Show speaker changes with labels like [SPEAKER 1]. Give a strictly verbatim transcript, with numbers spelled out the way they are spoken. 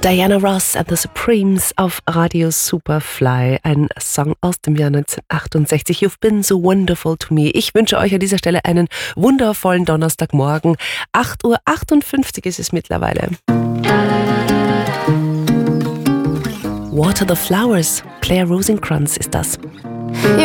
[SPEAKER 1] Diana Ross and the Supremes auf Radio Superfly, ein Song aus dem Jahr neunzehnhundertachtundsechzig. You've been so wonderful to me. Ich wünsche euch an dieser Stelle einen wundervollen Donnerstagmorgen. acht Uhr achtundfünfzig ist es mittlerweile. Water the Flowers, Claire Rosencrantz ist das.